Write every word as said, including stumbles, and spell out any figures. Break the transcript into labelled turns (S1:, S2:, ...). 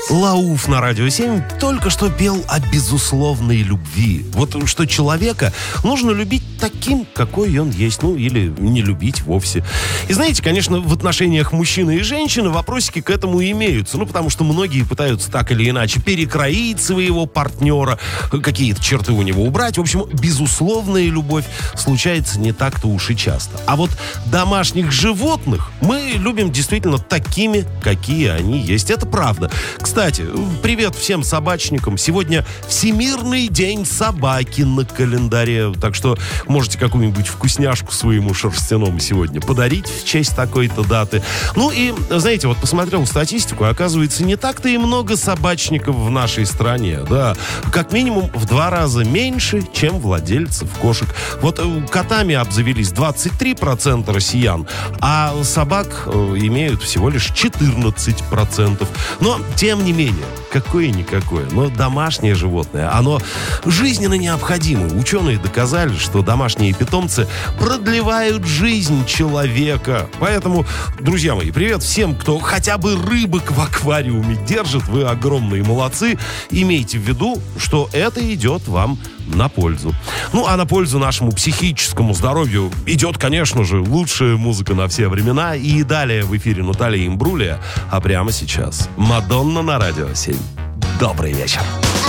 S1: Лауф на Радио семь только что пел о безусловной любви. Вот что человека нужно любить таким, какой он есть. Ну, или не любить вовсе. И знаете, конечно, в отношениях мужчины и женщины вопросики к этому имеются. Ну, потому что многие пытаются так или иначе перекроить своего партнера, какие-то черты у него убрать. В общем, безусловная любовь случается не так-то уж и часто. А вот домашних животных мы любим действительно такими, какие они есть. Это правда. Кстати, привет всем собачникам. Сегодня Всемирный день собаки на календаре. Так что можете какую-нибудь вкусняшку своему шерстяному сегодня подарить в честь такой-то даты. Ну и, знаете, вот посмотрел статистику, оказывается, не так-то и много собачников в нашей стране. Да, как минимум в два раза меньше, чем владельцев кошек. Вот котами обзавелись двадцать три процента россиян, а собак имеют всего лишь четырнадцать процентов. Но, тем не менее, какое-никакое, но домашнее животное, оно жизненно необходимо. Ученые доказали, что домашние питомцы продлевают жизнь человека. Поэтому, друзья мои, привет всем, кто хотя бы рыбок в аквариуме держит. Вы огромные молодцы. Имейте в виду, что это идет вам на пользу. Ну, а на пользу нашему психическому здоровью идет, конечно же, лучшая музыка на все времена. И далее в эфире Наталья Имбрулия. А прямо сейчас Мадонна на Радио семь. Добрый вечер.